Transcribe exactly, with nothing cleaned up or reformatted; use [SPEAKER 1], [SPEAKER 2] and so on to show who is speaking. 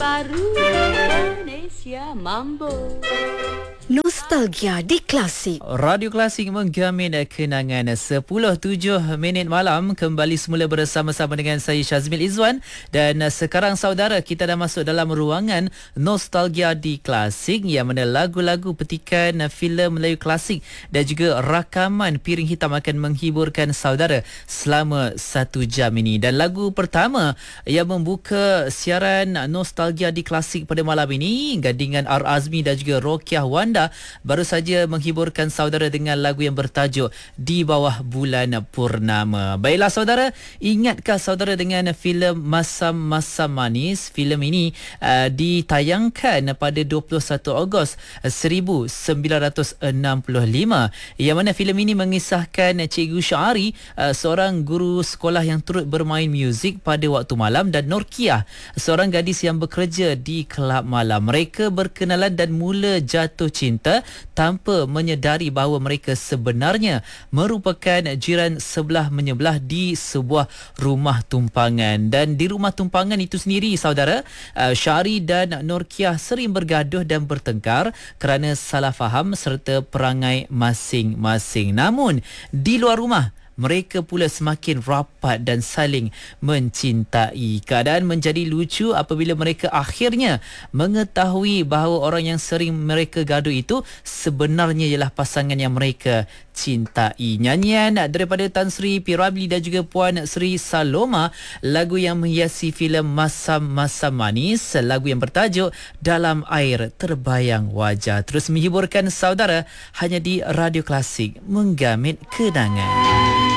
[SPEAKER 1] Baru Indonesia Mambo.
[SPEAKER 2] Nostalgia di Klasik.
[SPEAKER 3] Radio Klasik menggamin kenangan sepuluh tujuh minit malam. Kembali semula bersama-sama dengan saya Syazmil Izwan. Dan sekarang saudara, kita dah masuk dalam ruangan Nostalgia di Klasik, yang mana lagu-lagu petikan filem Melayu klasik dan juga rakaman piring hitam akan menghiburkan saudara selama satu jam ini. Dan lagu pertama yang membuka siaran Nostalgia di Klasik pada malam ini, gandingan R. Azmi dan juga Rokiah Wanda baru saja menghiburkan saudara dengan lagu yang bertajuk Di Bawah Bulan Purnama. Baiklah saudara, ingatkah saudara dengan filem Masam-Masam Manis? Filem ini uh, ditayangkan pada dua puluh satu Ogos seribu sembilan ratus enam puluh lima, yang mana filem ini mengisahkan Cikgu Syahari, uh, seorang guru sekolah yang turut bermain muzik pada waktu malam, dan Norkiah, seorang gadis yang bekerja di kelab malam. Mereka berkenalan dan mula jatuh cinta tanpa menyedari bahawa mereka sebenarnya merupakan jiran sebelah menyebelah di sebuah rumah tumpangan. Dan di rumah tumpangan itu sendiri saudara, uh, Syahari dan Norkiah sering bergaduh dan bertengkar kerana salah faham serta perangai masing-masing. Namun di luar rumah, mereka pula semakin rapat dan saling mencintai. Keadaan menjadi lucu apabila mereka akhirnya mengetahui bahawa orang yang sering mereka gaduh itu sebenarnya ialah pasangan yang mereka cintai. Nyanyian daripada Tan Sri P. Ramlee dan juga Puan Sri Saloma, lagu yang menghiasi filem Masam-Masam Manis, lagu yang bertajuk Dalam Air Terbayang Wajah. Terus menghiburkan saudara hanya di Radio Klasik, menggamit kenangan.